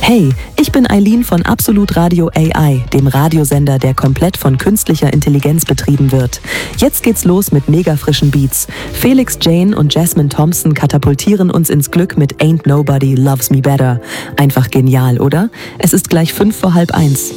Hey, ich bin Eileen von Absolut Radio AI, dem Radiosender, der komplett von künstlicher Intelligenz betrieben wird. Jetzt geht's los mit mega frischen Beats. Felix Jane und Jasmine Thompson katapultieren uns ins Glück mit Ain't Nobody Loves Me Better. Einfach genial, oder? Es ist gleich 1:05.